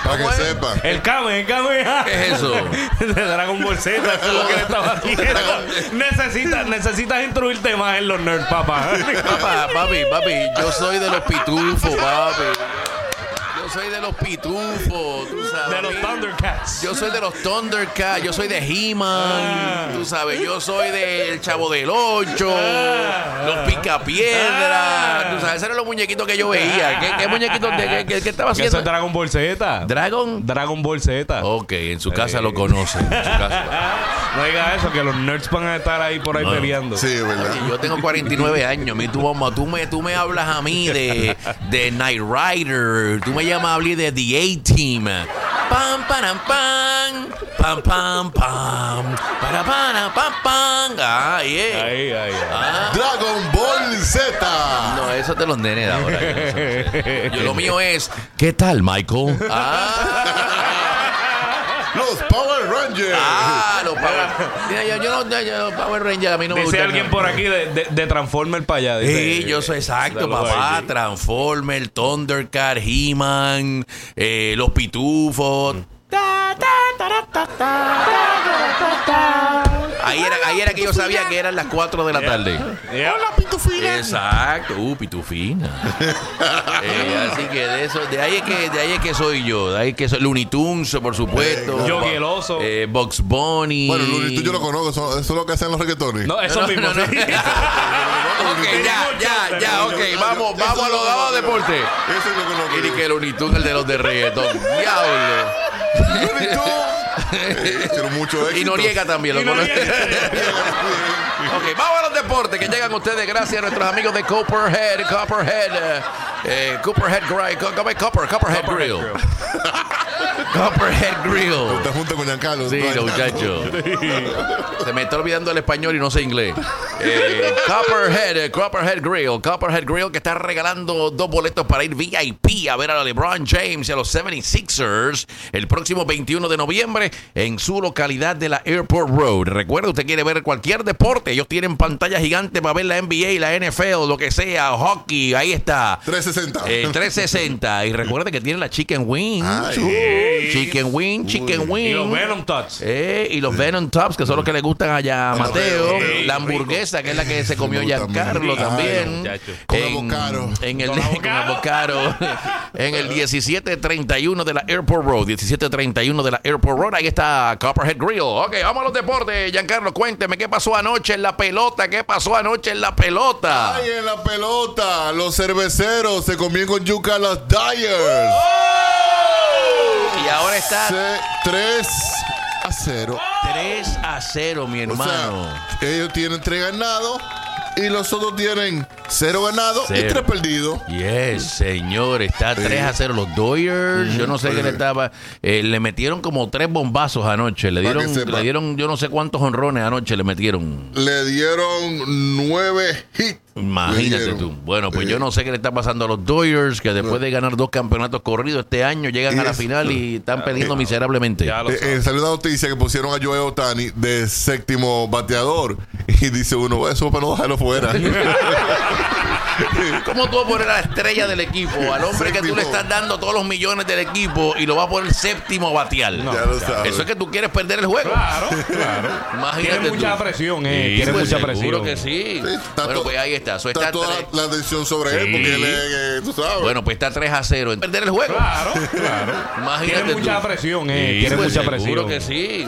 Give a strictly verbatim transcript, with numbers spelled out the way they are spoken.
Para que es? sepan. El Kame, el Kame. ¿Qué es eso? De Dragon Ball Z, eso es lo que le estaba haciendo. necesitas, necesitas instruirte más en los nerds, papá. Papá, papi, papi, yo soy de los pitufos, papi. Yo soy de los pitufos, tú sabes. De los Thundercats. Yo soy de los Thundercats, yo soy de He-Man, Ah. tú sabes, yo soy del Chavo del Ocho, Ah. los Picapiedras, Ah. tú sabes, esos eran los muñequitos que yo veía. ¿Qué, qué muñequitos de qué, qué, qué estaba Que eso haciendo? es Dragon Ball Z. ¿Dragon? Dragon Ball Z. Ok, en su casa lo conocen. En su casa. No diga eso, que los nerds van a estar ahí por ahí No. peleando. Sí, es verdad. Oye, yo tengo cuarenta y nueve años. Mi, tú, mamá, tú, me, tú me hablas a mí de, de Knight Rider. Tú me llamas a hablar de The A-Team. Pam, pam, pam. Pam, pam, pam. Para, para, pam, pam. Ah, yeah. Ahí, ahí, ahí. Ah, Dragon Ball Z. no, eso te los nenes de ahora. Yo, no sé. Yo lo mío es, ¿qué tal, Michael? Ah. Los Power Rangers. Ah, los Power Mira, yo, yo no, yo, los Power Rangers a mí no me Dice gustan. alguien por aquí de, de, de Transformer para allá. Dice, Sí, yo soy exacto, saludos papá. ahí. Transformer, Thundercat, He-Man, eh, los pitufos. Ahí era, ahí era que yo sabía que eran las cuatro de la tarde. Yeah. Exacto, uh, pitufina. Eh, así que de eso, de ahí es que, de ahí es que soy yo, de ahí es que soy Looney Tunes, por supuesto. Yogi el oso. Eh, Bugs Bunny. Bueno, Looney Tunes yo lo conozco. Eso, eso es lo que hacen los reggaetones. No, eso No, mismo. no, no. sí. Ok, ya, ya, ya, ok, vamos, vamos a los dados de deporte. Eso es lo que no Y ni que Looney Tunes, el de los de reggaetón. Diablo. Looney Tunes. Eh, hicieron mucho éxito. Y Noriega también lo Y conoce. Noriega. Ok, vamos a los deportes que llegan ustedes gracias a nuestros amigos de Copperhead, Copperhead, eh, eh, Copperhead Grill, Co- Co- Copper, Copperhead Grill, Copperhead Grill. Está junto con Giancarlo. Sí, No hay los nada. muchachos. Se me está olvidando el español y no sé inglés. Eh, Copperhead, eh, Copperhead Grill, Copperhead Grill que está regalando dos boletos para ir V I P a ver a LeBron James y a los setenta y seis ers el próximo veintiuno de noviembre en su localidad de la Airport Road. Recuerda, usted quiere ver cualquier deporte, ellos tienen pantalla gigante para ver la N B A, la N F L, lo que sea, hockey, ahí está. trescientos sesenta. Eh, trescientos sesenta. Y recuerde que tiene la Chicken Wing. Ay. Uh, chicken Wing, Chicken Wing. Y los Venom Tots. Eh, y los Venom Tops, que son los que le gustan allá a Mateo. Mateo, la hamburguesa, que es la que se comió Me gusta Giancarlo mucho. también. Ay, con En- avocado. En el, Con con avocado. avocado. En el diecisiete treinta y uno de la Airport Road. diecisiete treinta y uno de la Airport Road. Ahí está Copperhead Grill. Ok, vamos a los deportes. Giancarlo, cuénteme qué pasó anoche en la pelota. ¿Qué pasó anoche en la pelota? Ay, en la pelota, los cerveceros se comían con yuca a los Dyers. Y ahora está Se- tres a cero. tres a cero, mi O hermano. sea, ellos tienen tres ganados y los otros tienen cero ganados y Cero. tres perdidos. Yes, señor, está Sí. tres a cero los Dodgers. Yo no sé qué le Sí. estaba. eh, le metieron como tres bombazos anoche. Le Para dieron, que sepa. le dieron, yo no sé cuántos honrones anoche le metieron. Le dieron nueve hits. Imagínate Le dieron. tú. Bueno, pues Sí. yo no sé qué le está pasando a los Dodgers, que después No. de ganar dos campeonatos corridos este año, llegan a la Es- final y están perdiendo miserablemente. Ya lo Eh, sabes. eh, salió una noticia que pusieron a Joe Otani de séptimo bateador. Y dice uno, "Bueno, eso para no dejarlo fuera. ¿Cómo tú vas a poner a la estrella del equipo, al hombre que tú le estás dando todos los millones del equipo y lo vas a poner séptimo a batear? Ya lo sabes. Eso es que tú quieres perder el juego. Claro, claro. Imagínate Tiene tú. mucha presión, eh. Sí, Tiene pues mucha seguro presión. que sí. Sí, está Bueno, todo- pues ahí está. Eso Está está toda tres- la atención sobre él Sí. porque él es, eh, tú sabes. Bueno, pues está tres a cero en perder el juego. Claro, claro. Imagínate Tiene tú. mucha presión, eh. Sí, Tiene pues mucha seguro presión. que sí.